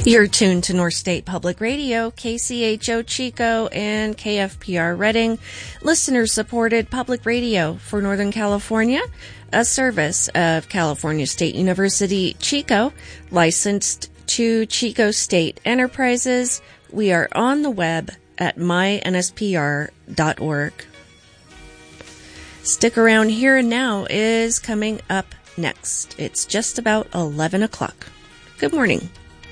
You're tuned to North State Public Radio, KCHO Chico, and KFPR Redding, listener-supported public radio for Northern California, a service of California State University, Chico, licensed to Chico State Enterprises. We are on the web at mynspr.org. Stick around. Here and Now is coming up next. It's just about 11 o'clock. Good morning.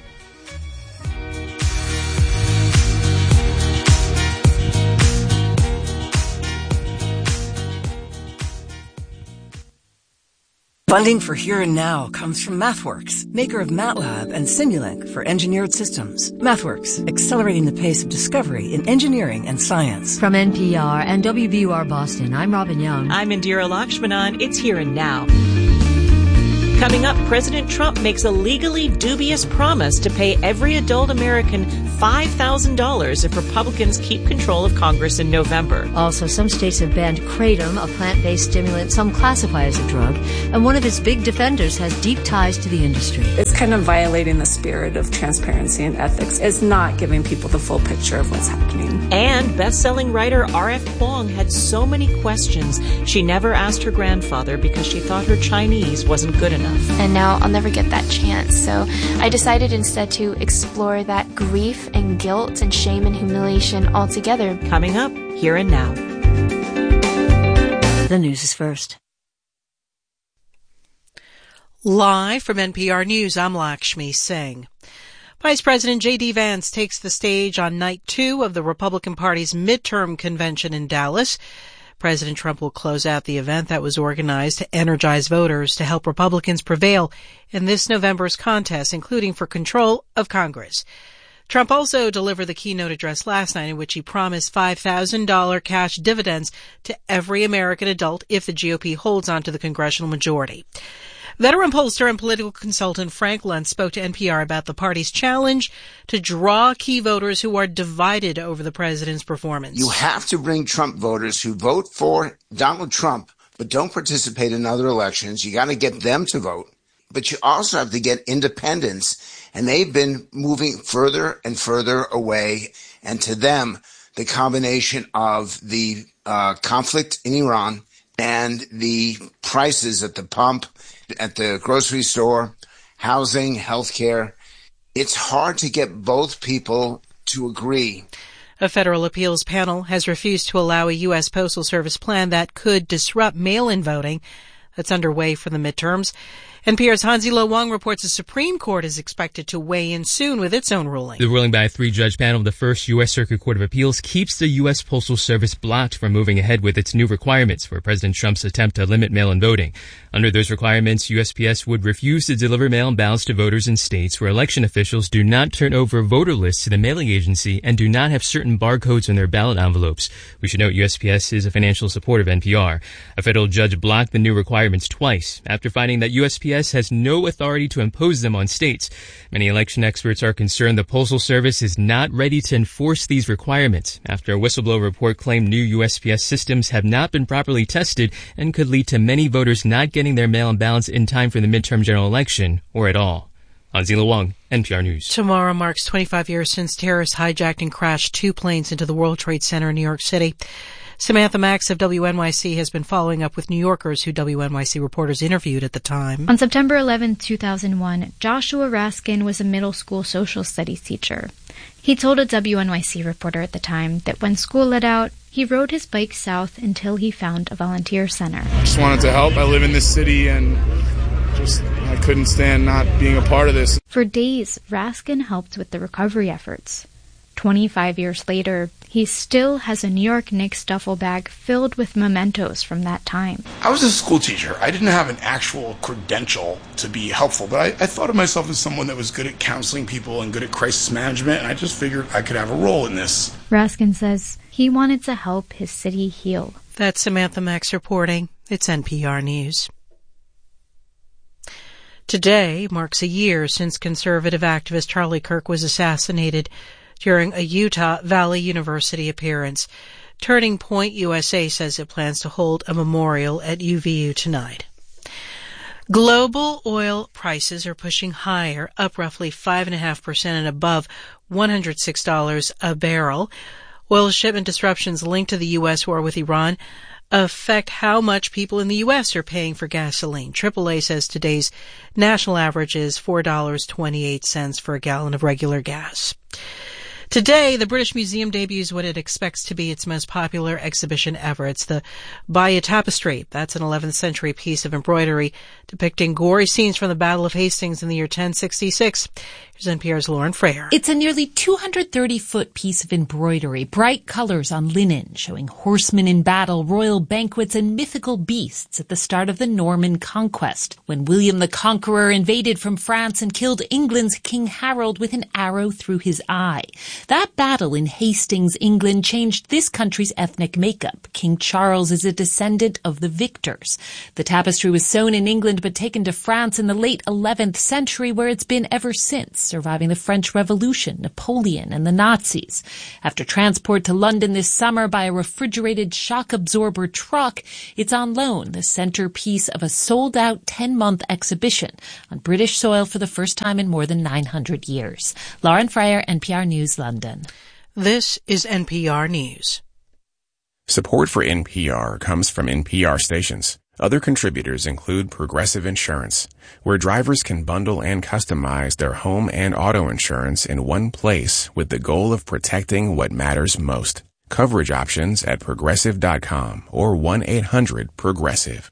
Funding for Here and Now comes from MathWorks, maker of MATLAB and Simulink for engineered systems. MathWorks, accelerating the pace of discovery in engineering and science. From NPR and WBUR Boston, I'm Robin Young. I'm Indira Lakshmanan. It's Here and Now. Coming up, President Trump makes a legally dubious promise to pay every adult American $5,000 if Republicans keep control of Congress in November. Also, some states have banned Kratom, a plant-based stimulant some classify as a drug, and one of its big defenders has deep ties to the industry. It's kind of violating the spirit of transparency and ethics. It's not giving people the full picture of what's happening. And best-selling writer R.F. Kuang had so many questions. She never asked her grandfather because she thought her Chinese wasn't good enough. And now I'll never get that chance. So I decided instead to explore that grief and guilt and shame and humiliation all together. Coming up, Here and Now. The news is first. Live from NPR News, I'm Lakshmi Singh. Vice President J.D. Vance takes the stage on night 2 of the Republican Party's midterm convention in Dallas. President Trump will close out the event that was organized to energize voters to help Republicans prevail in this November's contest, including for control of Congress. Trump also delivered the keynote address last night in which he promised $5,000 cash dividends to every American adult if the GOP holds on to the congressional majority. Veteran pollster and political consultant Frank Luntz spoke to NPR about the party's challenge to draw key voters who are divided over the president's performance. You have to bring Trump voters who vote for Donald Trump but don't participate in other elections. You got to get them to vote. But you also have to get independents, and they've been moving further and further away. And to them, the combination of the conflict in Iran and the prices at the pump, at the grocery store, housing, healthcare, it's hard to get both people to agree. A federal appeals panel has refused to allow a U.S. Postal Service plan that could disrupt mail-in voting that's underway for the midterms. NPR's Hansi Lo Wang reports the Supreme Court is expected to weigh in soon with its own ruling. The ruling by a 3-judge panel of the First U.S. Circuit Court of Appeals keeps the U.S. Postal Service blocked from moving ahead with its new requirements for President Trump's attempt to limit mail-in voting. Under those requirements, USPS would refuse to deliver mail-in ballots to voters in states where election officials do not turn over voter lists to the mailing agency and do not have certain barcodes on their ballot envelopes. We should note USPS is a financial supporter of NPR. A federal judge blocked the new requirements twice after finding that USPS has no authority to impose them on states. Many election experts are concerned the Postal Service is not ready to enforce these requirements after a whistleblower report claimed new USPS systems have not been properly tested and could lead to many voters not getting their mail-in ballots in time for the midterm general election or at all. Hansi Lo Wang, NPR News. Tomorrow marks 25 years since terrorists hijacked and crashed 2 planes into the World Trade Center in New York City. Samantha Max of WNYC has been following up with New Yorkers who WNYC reporters interviewed at the time. On September 11, 2001, Joshua Raskin was a middle school social studies teacher. He told a WNYC reporter at the time that when school let out, he rode his bike south until he found a volunteer center. I just wanted to help. I live in this city and I couldn't stand not being a part of this. For days, Raskin helped with the recovery efforts. 25 years later, he still has a New York Knicks duffel bag filled with mementos from that time. I was a school teacher. I didn't have an actual credential to be helpful, but I thought of myself as someone that was good at counseling people and good at crisis management, and I just figured I could have a role in this. Raskin says he wanted to help his city heal. That's Samantha Max reporting. It's NPR News. Today marks a year since conservative activist Charlie Kirk was assassinated during a Utah Valley University appearance. Turning Point USA says it plans to hold a memorial at UVU tonight. Global oil prices are pushing higher, up roughly 5.5% and above $106 a barrel. Oil shipment disruptions linked to the U.S. war with Iran affect how much people in the U.S. are paying for gasoline. AAA says today's national average is $4.28 for a gallon of regular gas. Today, the British Museum debuts what it expects to be its most popular exhibition ever. It's the Bayeux Tapestry. That's an 11th century piece of embroidery depicting gory scenes from the Battle of Hastings in the year 1066. Here's NPR's Lauren Frayer. It's a nearly 230-foot piece of embroidery, bright colors on linen, showing horsemen in battle, royal banquets, and mythical beasts at the start of the Norman conquest, when William the Conqueror invaded from France and killed England's King Harold with an arrow through his eye. That battle in Hastings, England, changed this country's ethnic makeup. King Charles is a descendant of the victors. The tapestry was sewn in England but taken to France in the late 11th century, where it's been ever since, surviving the French Revolution, Napoleon, and the Nazis. After transport to London this summer by a refrigerated shock absorber truck, it's on loan, the centerpiece of a sold-out 10-month exhibition on British soil for the first time in more than 900 years. Lauren Frayer, NPR News, London. This is NPR News. Support for NPR comes from NPR stations. Other contributors include Progressive Insurance, where drivers can bundle and customize their home and auto insurance in one place with the goal of protecting what matters most. Coverage options at Progressive.com or 1-800-PROGRESSIVE.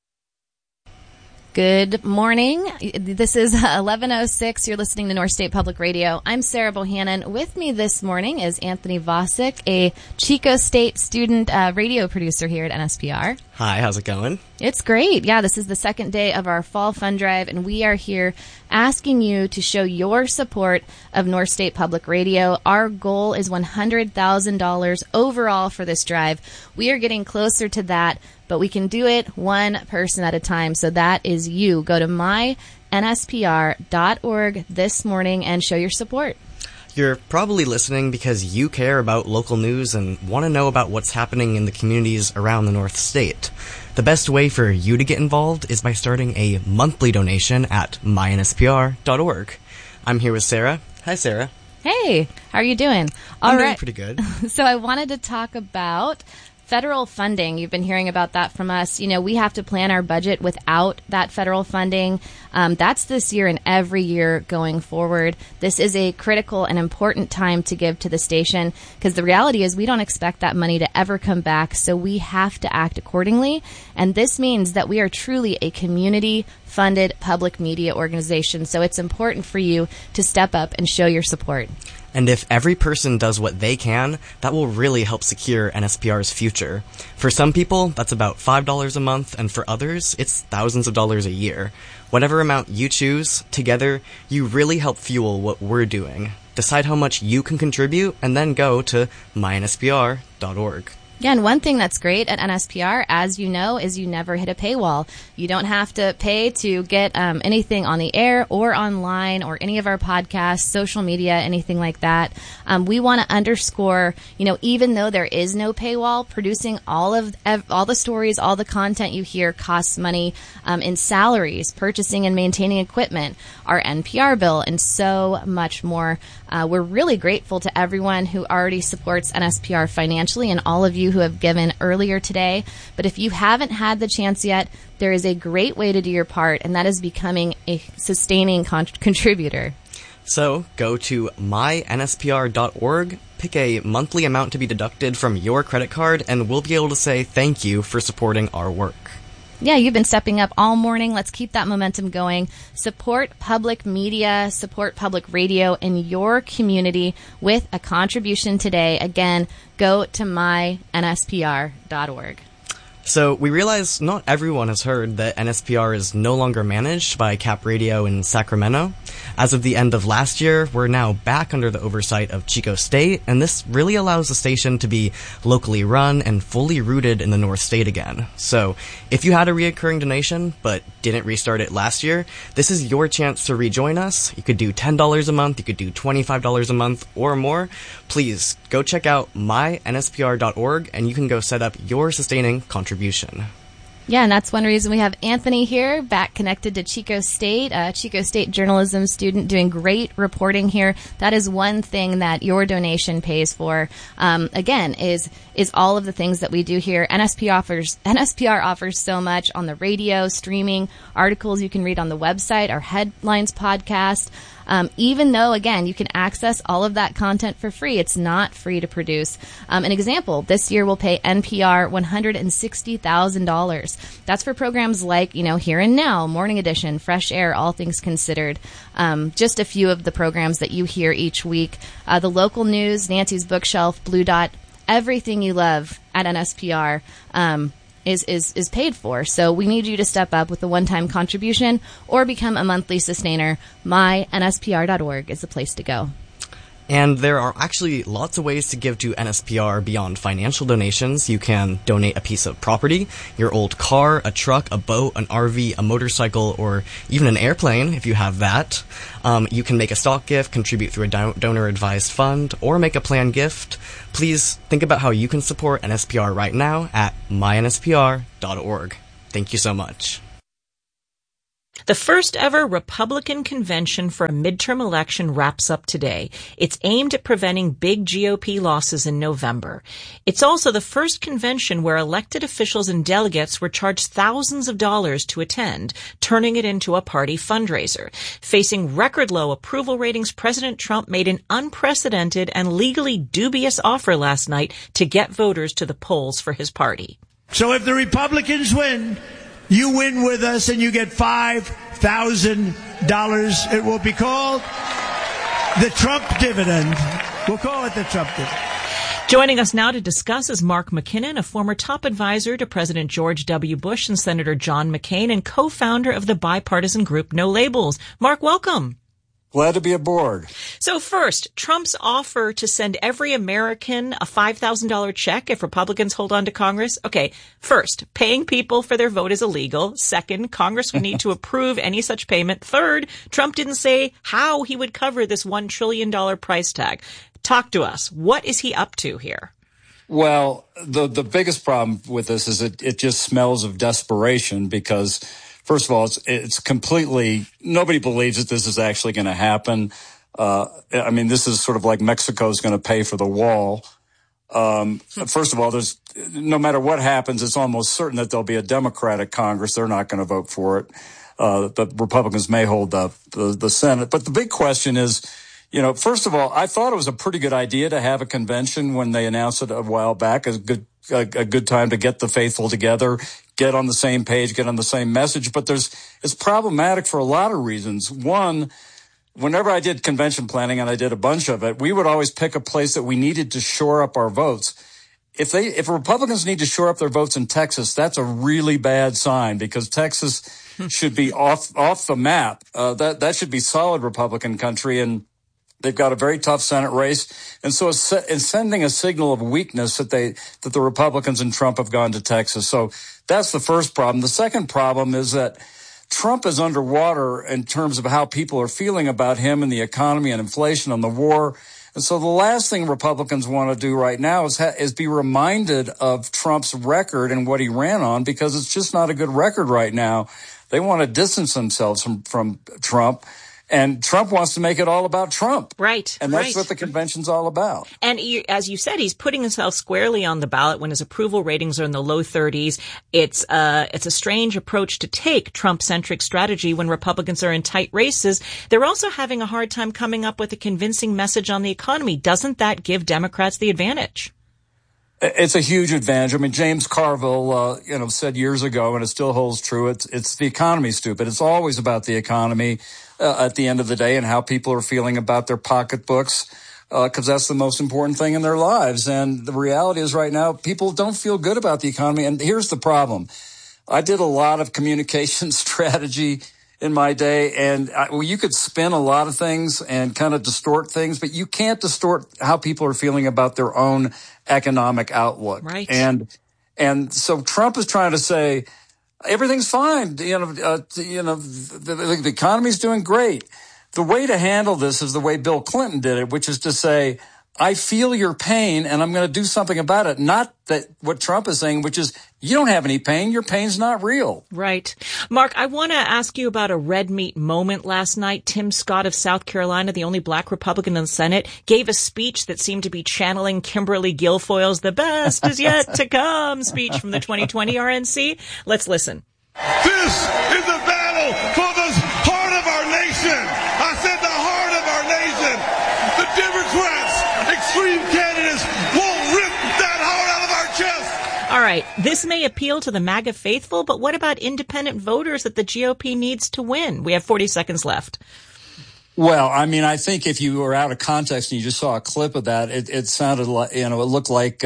Good morning. This is 11:06. You're listening to North State Public Radio. I'm Sarah Bohannon. With me this morning is Anthony Vosick, a Chico State student radio producer here at NSPR. Hi, how's it going? It's great. Yeah, this is the second day of our fall fund drive, and we are here asking you to show your support of North State Public Radio. Our goal is $100,000 overall for this drive. We are getting closer to that, but we can do it one person at a time. So that is you. Go to mynspr.org this morning and show your support. You're probably listening because you care about local news and want to know about what's happening in the communities around the North State. The best way for you to get involved is by starting a monthly donation at mynspr.org. I'm here with Sarah. Hi, Sarah. Hey, how are you doing? I'm doing pretty good. So I wanted to talk about federal funding. You've been hearing about that from us. You know, we have to plan our budget without that federal funding. That's this year and every year going forward. This is a critical and important time to give to the station because the reality is we don't expect that money to ever come back, so we have to act accordingly. And this means that we are truly a community-funded public media organization, so it's important for you to step up and show your support. And if every person does what they can, that will really help secure NSPR's future. For some people, that's about $5 a month, and for others, it's thousands of dollars a year. Whatever amount you choose, together, you really help fuel what we're doing. Decide how much you can contribute, and then go to mynspr.org. Yeah, and one thing that's great at NSPR, as you know, is you never hit a paywall. You don't have to pay to get anything on the air or online or any of our podcasts, social media, anything like that. We want to underscore, you know, even though there is no paywall, producing all the stories, all the content you hear costs money in salaries, purchasing and maintaining equipment, our NPR bill, and so much more. We're really grateful to everyone who already supports NSPR financially and all of you who have given earlier today. But if you haven't had the chance yet, there is a great way to do your part, and that is becoming a sustaining contributor. So go to mynspr.org, pick a monthly amount to be deducted from your credit card, and we'll be able to say thank you for supporting our work. Yeah, you've been stepping up all morning. Let's keep that momentum going. Support public media, support public radio in your community with a contribution today. Again, go to mynspr.org. So we realize not everyone has heard that NSPR is no longer managed by Cap Radio in Sacramento. As of the end of last year, we're now back under the oversight of Chico State, and this really allows the station to be locally run and fully rooted in the North State again. So if you had a reoccurring donation but didn't restart it last year, this is your chance to rejoin us. You could do $10 a month, you could do $25 a month or more. Please go check out mynspr.org and you can go set up your sustaining contribution. Yeah, and that's one reason we have Anthony here, back connected to Chico State, a Chico State journalism student doing great reporting here. That is one thing that your donation pays for. Again, is all of the things that we do here. NSPR offers so much on the radio, streaming, articles you can read on the website, our Headlines podcast. Even though, again, you can access all of that content for free, it's not free to produce. An example, this year we'll pay NPR $160,000. That's for programs like, Here and Now, Morning Edition, Fresh Air, All Things Considered. Just a few of the programs that you hear each week. The local news, Nancy's Bookshelf, Blue Dot, everything you love at NSPR. Is paid for. So we need you to step up with a one-time contribution or become a monthly sustainer. MyNSPR.org is the place to go. And there are actually lots of ways to give to NSPR beyond financial donations. You can donate a piece of property, your old car, a truck, a boat, an RV, a motorcycle, or even an airplane if you have that. You can make a stock gift, contribute through a donor-advised fund, or make a planned gift. Please think about how you can support NSPR right now at mynspr.org. Thank you so much. The first ever Republican convention for a midterm election wraps up today. It's aimed at preventing big GOP losses in November. It's also the first convention where elected officials and delegates were charged thousands of dollars to attend, turning it into a party fundraiser. Facing record low approval ratings, President Trump made an unprecedented and legally dubious offer last night to get voters to the polls for his party. So if the Republicans win, you win with us and you get $5,000. It will be called the Trump dividend. We'll call it the Trump dividend. Joining us now to discuss is Mark McKinnon, a former top advisor to President George W. Bush and Senator John McCain, and co-founder of the bipartisan group No Labels. Mark, welcome. Glad to be aboard. So first, Trump's offer to send every American a $5,000 check if Republicans hold on to Congress. Okay, first, paying people for their vote is illegal. Second, Congress would need to approve any such payment. Third, Trump didn't say how he would cover this $1 trillion price tag. Talk to us. What is he up to here? Well, the biggest problem with this is it just smells of desperation because, first of all, it's completely, nobody believes that this is actually going to happen. This is sort of like Mexico's going to pay for the wall. First of all, no matter what happens, it's almost certain that there'll be a Democratic Congress. They're not going to vote for it. The Republicans may hold the Senate. But the big question is, first of all, I thought it was a pretty good idea to have a convention when they announced it a while back. A good time to get the faithful together, get on the same page, get on the same message. But it's problematic for a lot of reasons. One, whenever I did convention planning, and I did a bunch of it, we would always pick a place that we needed to shore up our votes. If Republicans need to shore up their votes in Texas, that's a really bad sign because Texas should be off the map. That should be solid Republican country, and they've got a very tough Senate race. And so it's sending a signal of weakness that the Republicans and Trump have gone to Texas. So that's the first problem. The second problem is that Trump is underwater in terms of how people are feeling about him and the economy and inflation and the war. And so the last thing Republicans want to do right now is be reminded of Trump's record and what he ran on, because it's just not a good record right now. They want to distance themselves from Trump. And Trump wants to make it all about Trump. Right. And that's what the convention's all about. And as you said, he's putting himself squarely on the ballot when his approval ratings are in the low 30s. It's a strange approach to take, Trump-centric strategy, when Republicans are in tight races. They're also having a hard time coming up with a convincing message on the economy. Doesn't that give Democrats the advantage? It's a huge advantage. I mean, James Carville, said years ago, and it still holds true, it's the economy, stupid. It's always about the economy at the end of the day and how people are feeling about their pocketbooks, because that's the most important thing in their lives. And the reality is right now, people don't feel good about the economy. And here's the problem. I did a lot of communication strategy in my day, and you could spin a lot of things and kind of distort things, but you can't distort how people are feeling about their own economic outlook. Right. And so Trump is trying to say everything's fine. The economy's doing great. The way to handle this is the way Bill Clinton did it, which is to say, I feel your pain and I'm going to do something about it. Not that what Trump is saying, which is you don't have any pain. Your pain's not real. Right. Mark, I want to ask you about a red meat moment last night. Tim Scott of South Carolina, the only black Republican in the Senate, gave a speech that seemed to be channeling Kimberly Guilfoyle's "the best is yet to come" speech from the 2020 RNC. Let's listen. This is a battle for the heart of our nation. I said the heart of our nation. The Democrats, extreme candidates, won't rip that heart out of our chest. All right. This may appeal to the MAGA faithful, but what about independent voters that the GOP needs to win? We have 40 seconds left. Well, I mean, I think if you were out of context and you just saw a clip of that, it sounded like, it looked like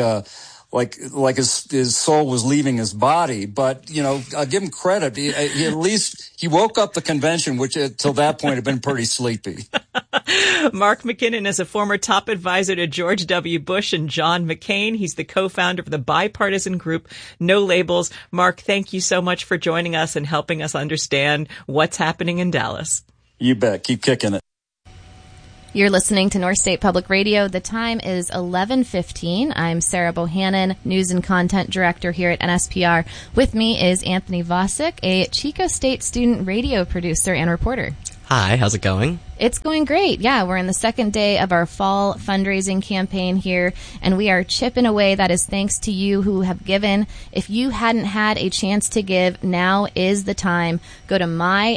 his soul was leaving his body. But, I'll give him credit. He at least he woke up the convention, which till that point had been pretty sleepy. Mark McKinnon is a former top advisor to George W. Bush and John McCain. He's the co-founder of the bipartisan group No Labels. Mark, thank you so much for joining us and helping us understand what's happening in Dallas. You bet. Keep kicking it. You're listening to North State Public Radio. The time is 11:15. I'm Sarah Bohannon, News and Content Director here at NSPR. With me is Anthony Vosick, a Chico State student radio producer and reporter. Hi, how's it going? It's going great. Yeah, we're in the second day of our fall fundraising campaign here, and we are chipping away. That is thanks to you who have given. If you hadn't had a chance to give, now is the time. Go to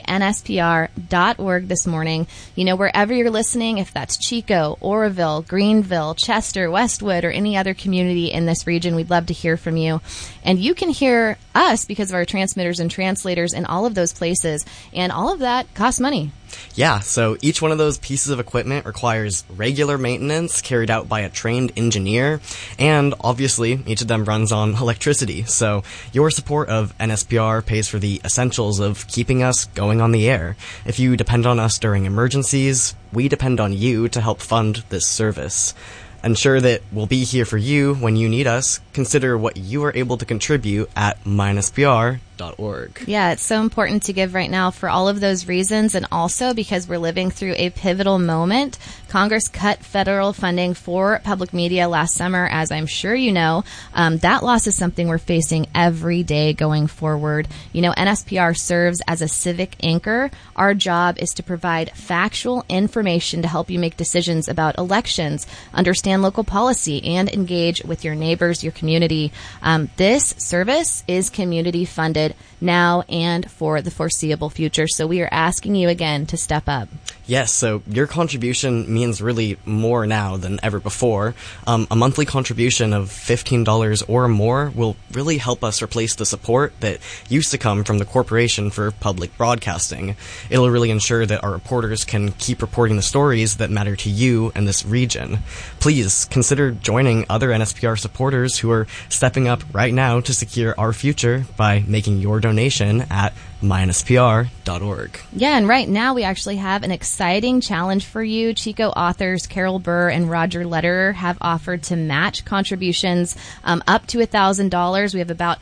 mynspr.org this morning. Wherever you're listening, if that's Chico, Oroville, Greenville, Chester, Westwood, or any other community in this region, we'd love to hear from you. And you can hear us because of our transmitters and translators in all of those places, and all of that costs money. Yeah, so each one of those pieces of equipment requires regular maintenance carried out by a trained engineer, and obviously each of them runs on electricity. So your support of NSPR pays for the essentials of keeping us going on the air. If you depend on us during emergencies, we depend on you to help fund this service. Ensure that we'll be here for you when you need us. Consider what you are able to contribute at mynspr.org. Yeah, it's so important to give right now for all of those reasons, and also because we're living through a pivotal moment. Congress cut federal funding for public media last summer, as I'm sure you know. That loss is something we're facing every day going forward. NSPR serves as a civic anchor. Our job is to provide factual information to help you make decisions about elections, understand local policy, and engage with your neighbors, your community. This service is community funded now and for the foreseeable future. So we are asking you again to step up. Yes, so your contribution means really more now than ever before. A monthly contribution of $15 or more will really help us replace the support that used to come from the Corporation for Public Broadcasting. It'll really ensure that our reporters can keep reporting the stories that matter to you and this region. Please consider joining other NSPR supporters who are stepping up right now to secure our future by making your donation at mynspr.org. Yeah, and right now we actually have an exciting challenge for you. Chico authors Carol Burr and Roger Lederer have offered to match contributions up to $1,000. We have about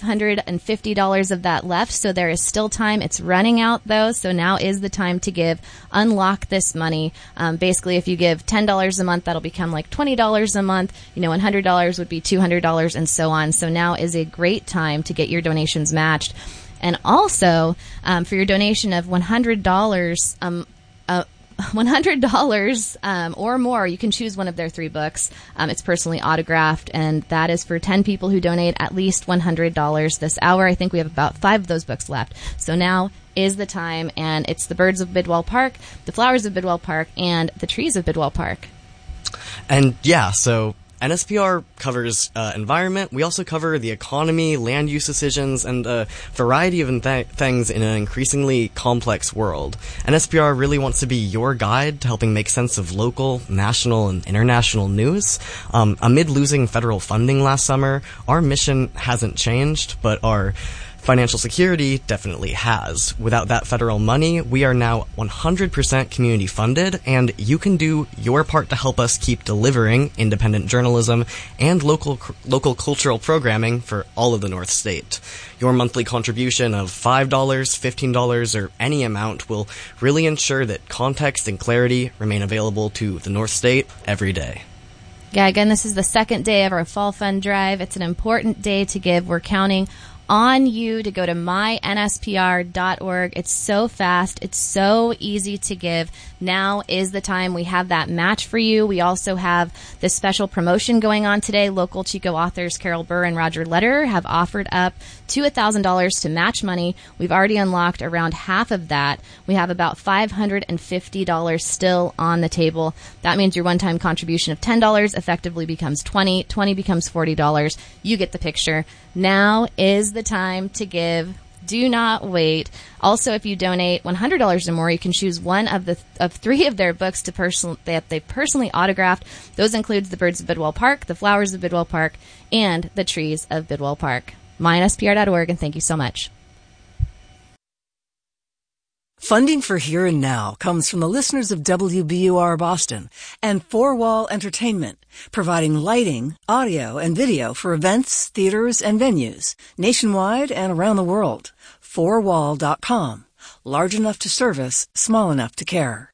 $550 of that left, so there is still time. It's running out, though, so now is the time to give. Unlock this money. Basically, if you give $10 a month, that'll become like $20 a month. $100 would be $200 and so on. So now is a great time to get your donations matched. And also, for your donation of $100 or more, you can choose one of their 3 books. It's personally autographed, and that is for 10 people who donate at least $100 this hour. I think we have about 5 of those books left. So now is the time, and it's The Birds of Bidwell Park, The Flowers of Bidwell Park, and The Trees of Bidwell Park. And yeah, so NSPR covers environment. We also cover the economy, land use decisions, and a variety of things in an increasingly complex world. NSPR really wants to be your guide to helping make sense of local, national, and international news. Amid losing federal funding last summer, our mission hasn't changed, but our financial security definitely has. Without that federal money, we are now 100% community funded, and you can do your part to help us keep delivering independent journalism and local cultural programming for all of the North State. Your monthly contribution of $5, $15, or any amount will really ensure that context and clarity remain available to the North State every day. Yeah, again, this is the second day of our Fall Fund Drive. It's an important day to give. We're counting on you to go to mynspr.org. It's so fast. It's so easy to give. Now is the time. We have that match for you. We also have this special promotion going on today. Local Chico authors Carol Burr and Roger Lederer have offered up to $1,000 to match money. We've already unlocked around half of that. We have about $550 still on the table. That means your one-time contribution of $10 effectively becomes $20. $20 becomes $40. You get the picture. Now is the time to give. Do not wait. Also, if you donate $100 or more, you can choose one of three of their books that they personally autographed. Those includes The Birds of Bidwell Park, The Flowers of Bidwell Park, and The Trees of Bidwell Park. mynspr.org, and thank you so much. Funding for Here and Now comes from the listeners of WBUR Boston and Four Wall Entertainment, providing lighting, audio, and video for events, theaters, and venues nationwide and around the world. Fourwall.com. Large enough to service, small enough to care.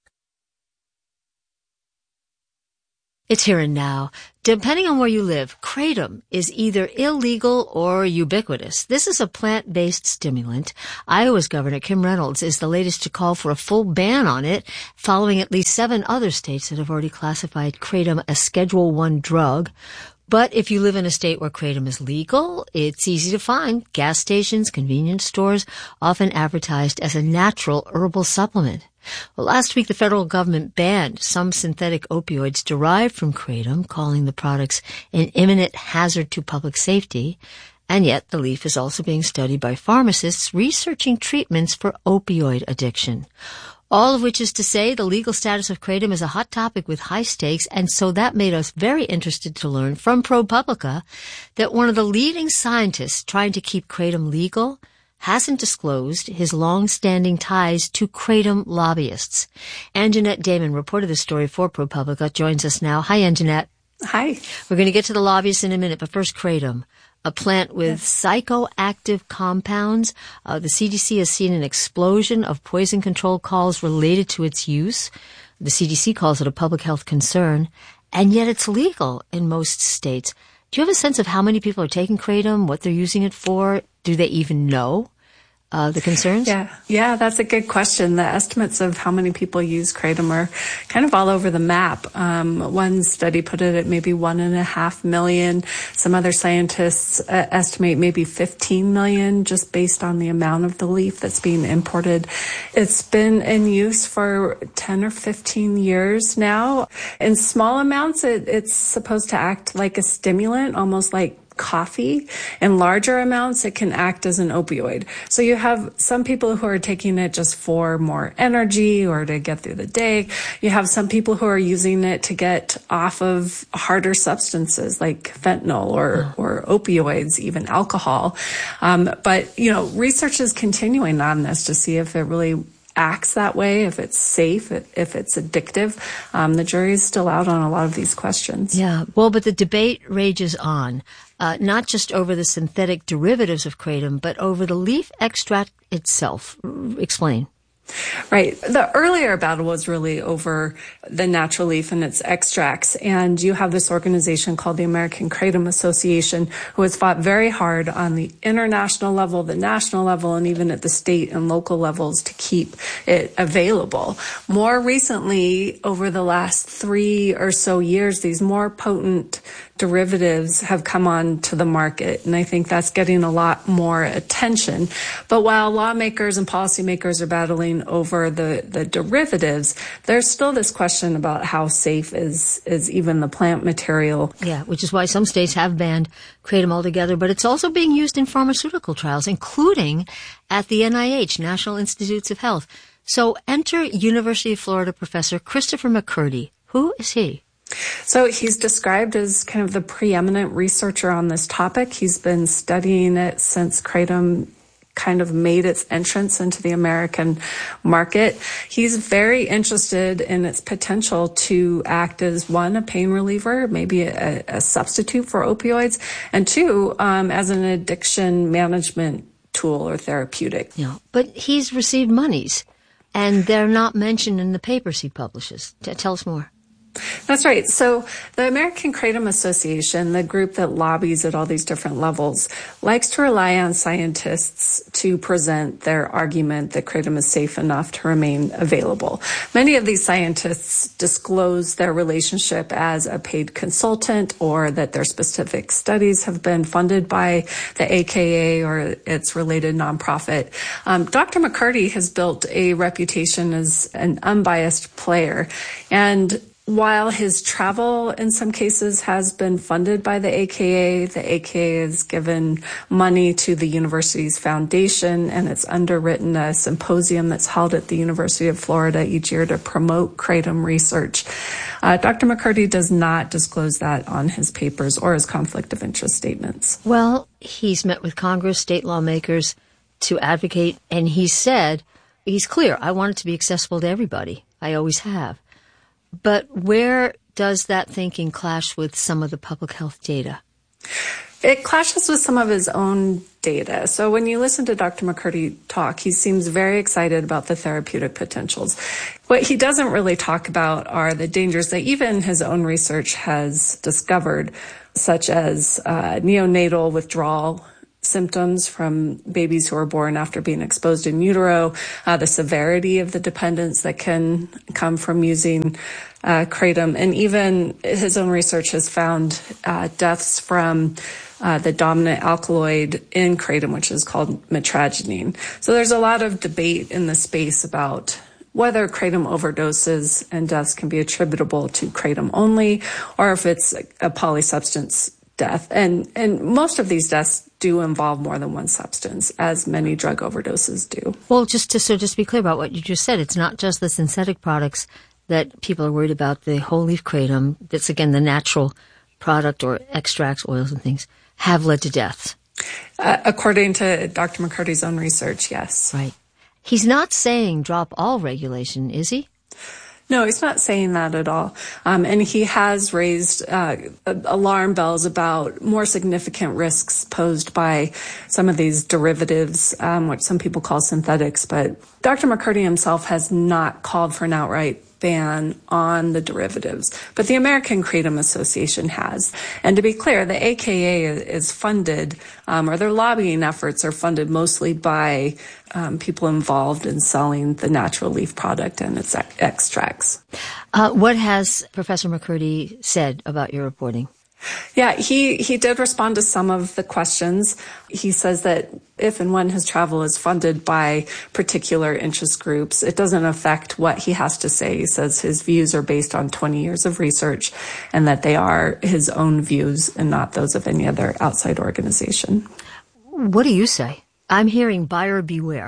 It's Here and Now. Depending on where you live, kratom is either illegal or ubiquitous. This is a plant-based stimulant. Iowa's Governor Kim Reynolds is the latest to call for a full ban on it, following at least 7 other states that have already classified kratom as Schedule I drug. But if you live in a state where kratom is legal, it's easy to find. Gas stations, convenience stores, often advertised as a natural herbal supplement. Well, last week the federal government banned some synthetic opioids derived from kratom, calling the products an imminent hazard to public safety. And yet the leaf is also being studied by pharmacists researching treatments for opioid addiction. All of which is to say the legal status of kratom is a hot topic with high stakes, and so that made us very interested to learn from ProPublica that one of the leading scientists trying to keep kratom legal hasn't disclosed his long-standing ties to kratom lobbyists. Anjanette Damon reported this story for ProPublica, joins us now. Hi, Anjanette. Hi. We're going to get to the lobbyists in a minute, but first kratom. A plant with psychoactive compounds. The CDC has seen an explosion of poison control calls related to its use. The CDC calls it a public health concern, and yet it's legal in most states. Do you have a sense of how many people are taking kratom, what they're using it for? Do they even know the concerns? Yeah, that's a good question. The estimates of how many people use kratom are kind of all over the map. One study put it at maybe 1.5 million. Some other scientists estimate maybe 15 million just based on the amount of the leaf that's being imported. It's been in use for 10 or 15 years now. In small amounts, it's supposed to act like a stimulant, almost like coffee. In larger amounts, it can act as an opioid. So you have some people who are taking it just for more energy or to get through the day. You have some people who are using it to get off of harder substances like fentanyl or opioids, even alcohol. But, research is continuing on this to see if it really acts that way, if it's safe, if it's addictive. The jury is still out on a lot of these questions. Yeah, well, but the debate rages on, not just over the synthetic derivatives of kratom, but over the leaf extract itself. Explain. Right. The earlier battle was really over the natural leaf and its extracts. And you have this organization called the American Kratom Association who has fought very hard on the international level, the national level, and even at the state and local levels to keep it available. More recently, over the last 3 or so years, these more potent derivatives have come on to the market, and I think that's getting a lot more attention. But while lawmakers and policymakers are battling over the derivatives, there's still this question about how safe is even the plant material. Yeah, which is why some states have banned kratom altogether, but it's also being used in pharmaceutical trials, including at the NIH, National Institutes of Health. So enter University of Florida professor Christopher McCurdy. Who is he? So he's described as kind of the preeminent researcher on this topic. He's been studying it since kratom kind of made its entrance into the American market. He's very interested in its potential to act as, one, a pain reliever, maybe a substitute for opioids, and two, as an addiction management tool or therapeutic. Yeah, but he's received monies, and they're not mentioned in the papers he publishes. Tell us more. That's right. So the American Kratom Association, the group that lobbies at all these different levels, likes to rely on scientists to present their argument that kratom is safe enough to remain available. Many of these scientists disclose their relationship as a paid consultant or that their specific studies have been funded by the AKA or its related nonprofit. Dr. McCarty has built a reputation as an unbiased player, and while his travel in some cases has been funded by the AKA has given money to the university's foundation, and it's underwritten a symposium that's held at the University of Florida each year to promote kratom research. Dr. McCarty does not disclose that on his papers or his conflict of interest statements. Well, he's met with Congress, state lawmakers to advocate, and he said, he's clear, I want it to be accessible to everybody. I always have. But where does that thinking clash with some of the public health data? It clashes with some of his own data. So when you listen to Dr. McCarty talk, he seems very excited about the therapeutic potentials. What he doesn't really talk about are the dangers that even his own research has discovered, such as neonatal withdrawal symptoms from babies who are born after being exposed in utero, the severity of the dependence that can come from using kratom, and even his own research has found deaths from the dominant alkaloid in kratom, which is called metragenine. So there's a lot of debate in the space about whether kratom overdoses and deaths can be attributable to kratom only, or if it's a polysubstance death. And most of these deaths do involve more than one substance, as many drug overdoses do. Well, just to be clear about what you just said, it's not just the synthetic products that people are worried about. The whole leaf kratom, that's again the natural product or extracts, oils and things, have led to deaths. According to Dr. McCarty's own research, yes. Right. He's not saying drop all regulation, is he? No, he's not saying that at all. And he has raised alarm bells about more significant risks posed by some of these derivatives, which some people call synthetics. But Dr. McCarty himself has not called for an outright ban on the derivatives, but the American Kratom Association has. And to be clear, the AKA is funded, or their lobbying efforts are funded mostly by people involved in selling the natural leaf product and its extracts. What has Professor McCarty said about your reporting? Yeah, he did respond to some of the questions. He says that if and when his travel is funded by particular interest groups, it doesn't affect what he has to say. He says his views are based on 20 years of research and that they are his own views and not those of any other outside organization. What do you say? I'm hearing buyer beware.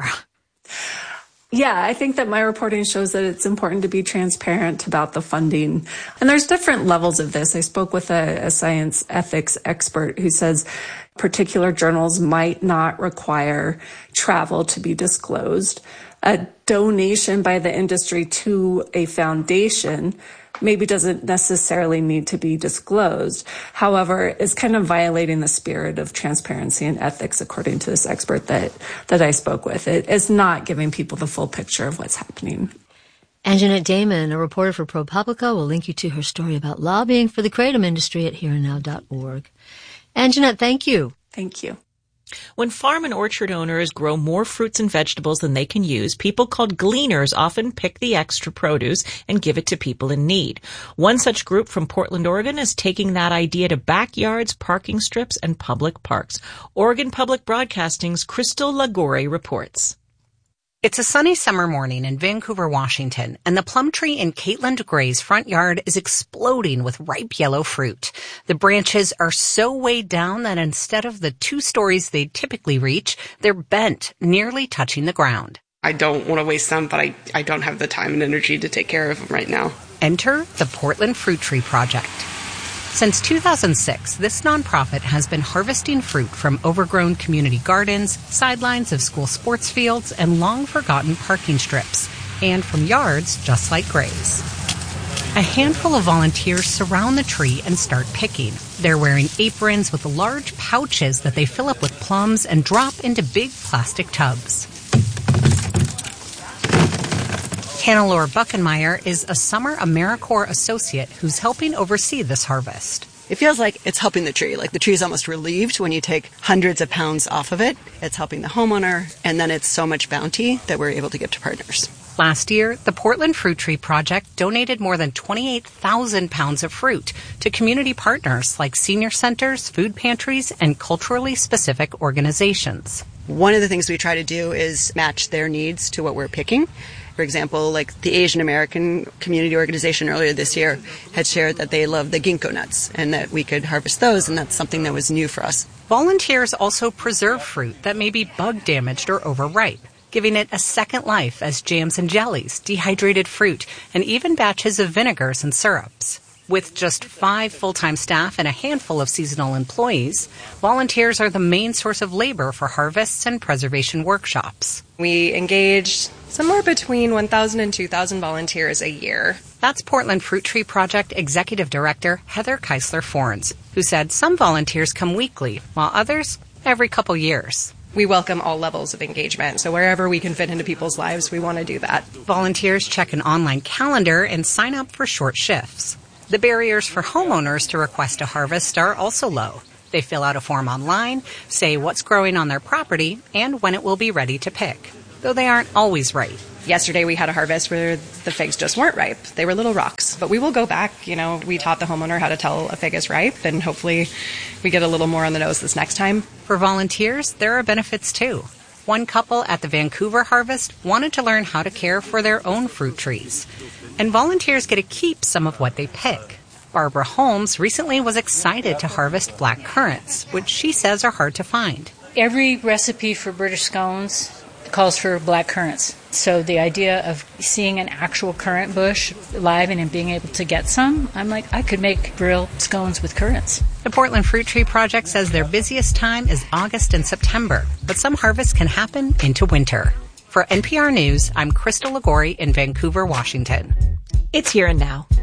Yeah, I think that my reporting shows that it's important to be transparent about the funding. And there's different levels of this. I spoke with a science ethics expert who says particular journals might not require travel to be disclosed. A donation by the industry to a foundation maybe doesn't necessarily need to be disclosed. However, it's kind of violating the spirit of transparency and ethics, according to this expert that I spoke with. It is not giving people the full picture of what's happening. Anjanette Damon, a reporter for ProPublica, will link you to her story about lobbying for the kratom industry at hereandnow.org. Anjanette, thank you. Thank you. When farm and orchard owners grow more fruits and vegetables than they can use, people called gleaners often pick the extra produce and give it to people in need. One such group from Portland, Oregon is taking that idea to backyards, parking strips, and public parks. Oregon Public Broadcasting's Crystal Lagore reports. It's a sunny summer morning in Vancouver, Washington, and the plum tree in Caitlin Gray's front yard is exploding with ripe yellow fruit. The branches are so weighed down that instead of the 2 stories they typically reach, they're bent, nearly touching the ground. I don't want to waste them, but I don't have the time and energy to take care of them right now. Enter the Portland Fruit Tree Project. Since 2006, this nonprofit has been harvesting fruit from overgrown community gardens, sidelines of school sports fields, and long-forgotten parking strips, and from yards just like Gray's. A handful of volunteers surround the tree and start picking. They're wearing aprons with large pouches that they fill up with plums and drop into big plastic tubs. Hannelore Buckenmeyer is a Summer AmeriCorps associate who's helping oversee this harvest. It feels like it's helping the tree. Like the tree is almost relieved when you take hundreds of pounds off of it. It's helping the homeowner, and then it's so much bounty that we're able to give to partners. Last year, the Portland Fruit Tree Project donated more than 28,000 pounds of fruit to community partners like senior centers, food pantries, and culturally specific organizations. One of the things we try to do is match their needs to what we're picking. For example, like the Asian American Community Organization earlier this year had shared that they love the ginkgo nuts and that we could harvest those, and that's something that was new for us. Volunteers also preserve fruit that may be bug damaged or overripe, giving it a second life as jams and jellies, dehydrated fruit, and even batches of vinegars and syrups. With just 5 full-time staff and a handful of seasonal employees, volunteers are the main source of labor for harvests and preservation workshops. We engaged somewhere between 1,000 and 2,000 volunteers a year. That's Portland Fruit Tree Project Executive Director Heather Keisler-Forns, who said some volunteers come weekly, while others every couple years. We welcome all levels of engagement, so wherever we can fit into people's lives, we want to do that. Volunteers check an online calendar and sign up for short shifts. The barriers for homeowners to request a harvest are also low. They fill out a form online, say what's growing on their property, and when it will be ready to pick, though they aren't always right. Yesterday we had a harvest where the figs just weren't ripe. They were little rocks. But we will go back. We taught the homeowner how to tell a fig is ripe, and hopefully we get a little more on the nose this next time. For volunteers, there are benefits too. One couple at the Vancouver Harvest wanted to learn how to care for their own fruit trees. And volunteers get to keep some of what they pick. Barbara Holmes recently was excited to harvest black currants, which she says are hard to find. Every recipe for British scones calls for black currants. So the idea of seeing an actual currant bush live and being able to get some, I'm like, I could make grilled scones with currants. The Portland Fruit Tree Project says their busiest time is August and September, but some harvests can happen into winter. For NPR News, I'm Crystal Ligori in Vancouver, Washington. It's Here and Now.